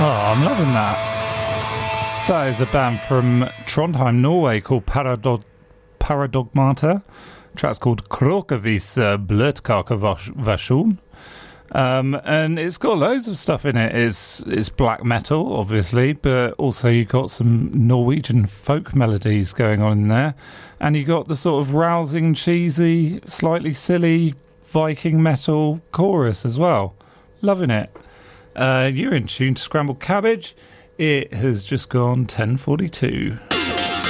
I'm loving that. That is a band from Trondheim, Norway called Paradogmata. The track's called Kråkevis Bløtkakeversjon. And it's got loads of stuff in it. It's black metal, obviously, but also you got some Norwegian folk melodies going on in there. And you got the sort of rousing, cheesy, slightly silly Viking metal chorus as well. Loving it. You're in tune to Scrambled Cabbage. It has just gone 10:42.